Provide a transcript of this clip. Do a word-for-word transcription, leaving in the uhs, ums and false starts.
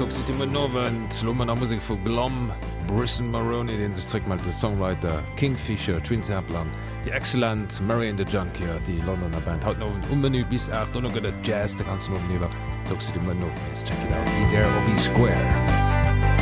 Toxic Nowen Slummer der Musik vu Glom, Brisson Maroney, den sich trick mal der Songwriter Kingfisher, Twin Templar, die Excellent, Mary and the Junkier, die Londoner Band haut noch unmenü bis acht und gëtt Jazz, der kannst du noch lieber Toxic Nowen check it out. Be there or be square.